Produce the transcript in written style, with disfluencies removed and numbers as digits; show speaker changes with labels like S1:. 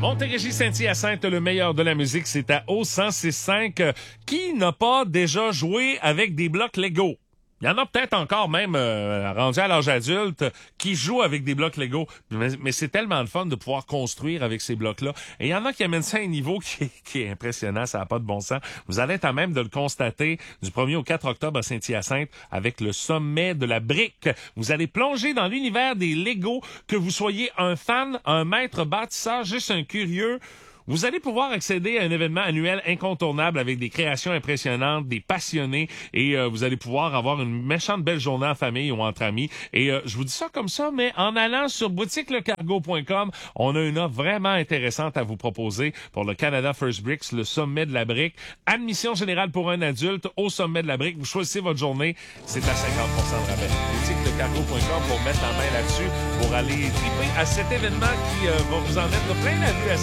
S1: Montérégie Saint-Hyacinthe, le meilleur de la musique, c'est à O1065. Qui n'a pas déjà joué avec des blocs Lego? Il y en a peut-être encore même rendus à l'âge adulte qui jouent avec des blocs Lego, mais c'est tellement le fun de pouvoir construire avec ces blocs-là. Et il y en a qui amènent ça à un niveau qui est impressionnant, ça n'a pas de bon sens. Vous allez être à même de le constater du 1er au 4 octobre à Saint-Hyacinthe avec le sommet de la brique. Vous allez plonger dans l'univers des Lego, que vous soyez un fan, un maître bâtisseur, juste un curieux. Vous allez pouvoir accéder à un événement annuel incontournable avec des créations impressionnantes, des passionnés, et vous allez pouvoir avoir une méchante belle journée en famille ou entre amis. Et je vous dis ça comme ça, mais en allant sur boutiquelecargo.com, on a une offre vraiment intéressante à vous proposer pour le Canada First Bricks, le sommet de la brique. Admission générale pour un adulte au sommet de la brique. Vous choisissez votre journée, c'est à 50% de rabais. Boutiquelecargo.com pour mettre la main là-dessus, pour aller triper à cet événement qui va vous en mettre plein la vue à